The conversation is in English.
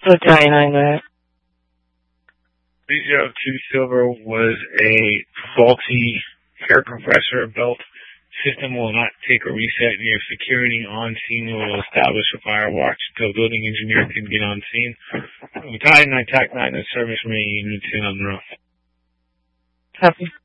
Battalion 9, go ahead. 302 Silver was a faulty air compressor belt. System will not take a reset near security. On scene will establish a fire watch until building engineer can get on scene. Battalion 9 TAC 9 is service remaining units in on the roof. Copy.